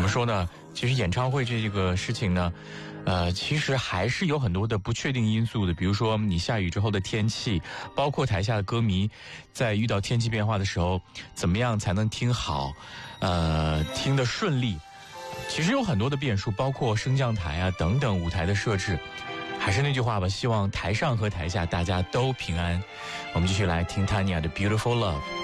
怎么说呢？其实演唱会这个事情呢，其实还是有很多的不确定因素的，比如说你下雨之后的天气，包括台下的歌迷在遇到天气变化的时候，怎么样才能听好，听得顺利。其实有很多的变数，包括升降台啊等等舞台的设置。还是那句话吧，希望台上和台下大家都平安。我们继续来听 Tanya 的 Beautiful Love。